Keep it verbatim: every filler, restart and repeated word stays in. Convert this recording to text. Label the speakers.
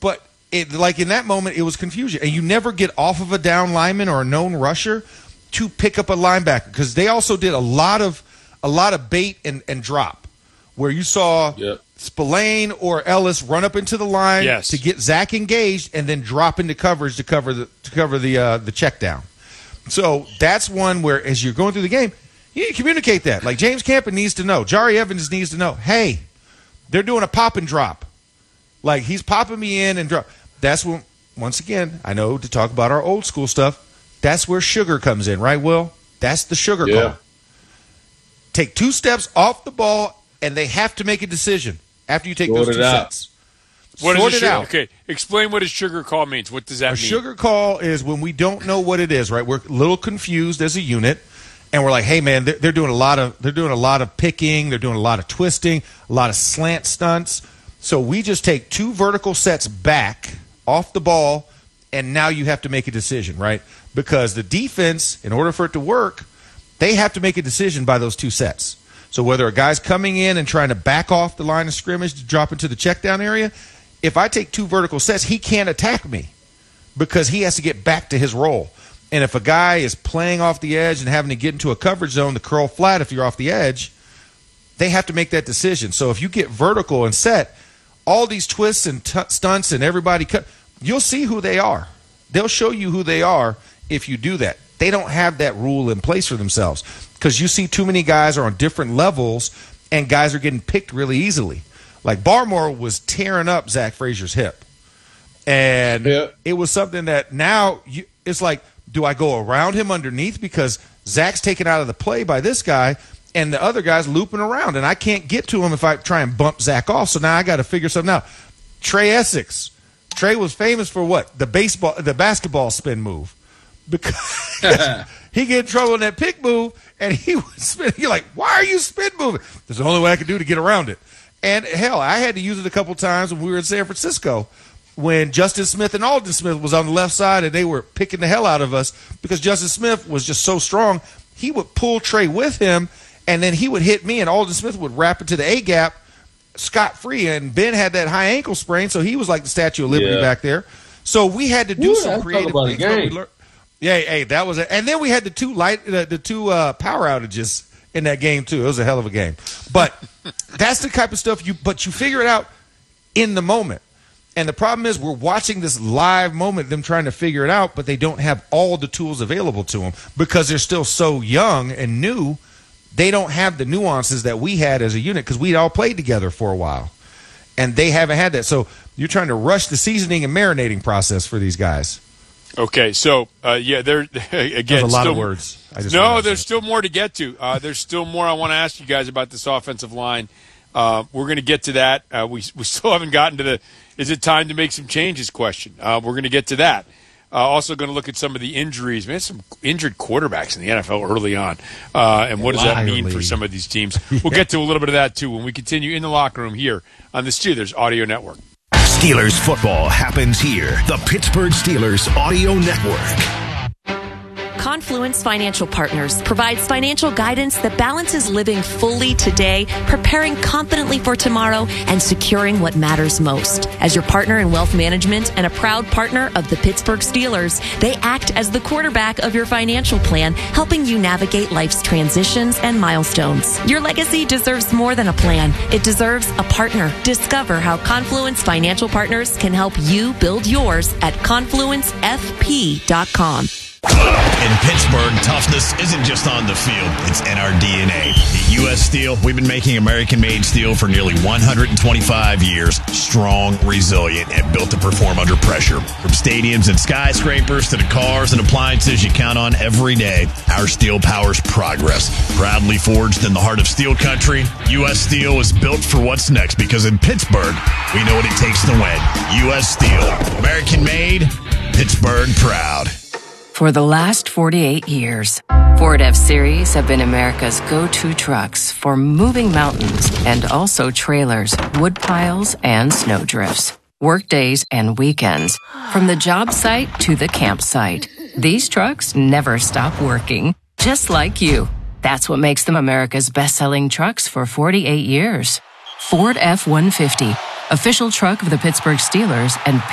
Speaker 1: but it, like in that moment, it was confusion. And you never get off of a down lineman or a known rusher to pick up a linebacker, because they also did a lot of a lot of bait and, and drop, where you saw yep. Spillane or Ellis run up into the line
Speaker 2: yes.
Speaker 1: to get Zach engaged and then drop into coverage to cover the to cover the uh, the check down. So that's one where, as you're going through the game, you need to communicate that. Like James Campen needs to know, Jari Evans needs to know, hey, they're doing a pop and drop. Like, he's popping me in and drop. That's when, once again, I know to talk about our old school stuff, that's where sugar comes in, right, Will? That's the sugar
Speaker 3: yeah.
Speaker 1: call. Take two steps off the ball, and they have to make a decision after you take
Speaker 3: Sort
Speaker 1: those two
Speaker 3: out.
Speaker 1: sets.
Speaker 2: What
Speaker 1: Sort
Speaker 2: is
Speaker 1: it
Speaker 2: a sugar,
Speaker 1: out.
Speaker 2: Okay, explain what a sugar call means. What does that
Speaker 1: a
Speaker 2: mean?
Speaker 1: A sugar call is when we don't know what it is, right? We're a little confused as a unit, and we're like, "Hey, man, they're, they're doing a lot of they're doing a lot of picking, they're doing a lot of twisting, a lot of slant stunts." So we just take two vertical sets back off the ball, and now you have to make a decision, right? Because the defense, in order for it to work, they have to make a decision by those two sets. So whether a guy's coming in and trying to back off the line of scrimmage to drop into the check down area, if I take two vertical sets, he can't attack me because he has to get back to his role. And if a guy is playing off the edge and having to get into a coverage zone to curl flat if you're off the edge, they have to make that decision. So if you get vertical and set, all these twists and t- stunts and everybody cut, you'll see who they are. They'll show you who they are if you do that. They don't have that rule in place for themselves because you see too many guys are on different levels and guys are getting picked really easily. Like Barmore was tearing up Zach Frazier's hip. And
Speaker 3: yeah.
Speaker 1: it was something that now you, it's like, do I go around him underneath because Zach's taken out of the play by this guy and the other guy's looping around and I can't get to him if I try and bump Zach off. So now I got to figure something out. Trey Essex. Trey was famous for what? The baseball, the basketball spin move. Because he get in trouble in that pick move and he was spin. You're like, why are you spin moving? That's the only way I could do to get around it. And hell, I had to use it a couple times when we were in San Francisco when Justin Smith and Alden Smith was on the left side and they were picking the hell out of us because Justin Smith was just so strong. He would pull Trey with him and then he would hit me and Alden Smith would wrap into the A-gap scot-free. And Ben had that high ankle sprain, so he was like the Statue of Liberty
Speaker 3: yeah.
Speaker 1: back there. So we had to do
Speaker 3: Ooh,
Speaker 1: some creative things. We learned, yeah, hey, that was it. And then we had the two light, uh, the two uh, power outages in that game too. It was a hell of a game. But that's the type of stuff you. But you figure it out in the moment. And the problem is we're watching this live moment, them trying to figure it out, but they don't have all the tools available to them because they're still so young and new. They don't have the nuances that we had as a unit because we all played together for a while, and they haven't had that. So you're trying to rush the seasoning and marinating process for these guys.
Speaker 2: Okay, so uh, yeah, there again.
Speaker 1: There's a lot
Speaker 2: still,
Speaker 1: of words. I just
Speaker 2: no, there's still more to get to. Uh, there's still more I want to ask you guys about this offensive line. Uh, we're going to get to that. Uh, we we still haven't gotten to the is it time to make some changes question. Uh, we're going to get to that. Uh, also going to look at some of the injuries. Man, some injured quarterbacks in the N F L early on. Uh, and what does that mean for some of these teams? We'll yeah. get to a little bit of that, too, when we continue in the locker room here on the Steelers Audio Network.
Speaker 4: Steelers football happens here. The Pittsburgh Steelers Audio Network.
Speaker 5: Confluence Financial Partners provides financial guidance that balances living fully today, preparing confidently for tomorrow, and securing what matters most. As your partner in wealth management and a proud partner of the Pittsburgh Steelers, they act as the quarterback of your financial plan, helping you navigate life's transitions and milestones. Your legacy deserves more than a plan. It deserves a partner. Discover how Confluence Financial Partners can help you build yours at confluence f p dot com.
Speaker 6: In Pittsburgh, toughness isn't just on the field, it's in our D N A. At U S Steel, we've been making American-made steel for nearly one hundred twenty-five years. Strong, resilient, and built to perform under pressure. From stadiums and skyscrapers to the cars and appliances you count on every day, our steel powers progress. Proudly forged in the heart of steel country, U S Steel is built for what's next because in Pittsburgh, we know what it takes to win. U S Steel, American-made, Pittsburgh proud.
Speaker 7: For the last forty-eight years, Ford F-Series have been America's go-to trucks for moving mountains and also trailers, wood piles, and snow drifts. Workdays and weekends, from the job site to the campsite. These trucks never stop working, just like you. That's what makes them America's best-selling trucks for forty-eight years. Ford F one fifty, official truck of the Pittsburgh Steelers and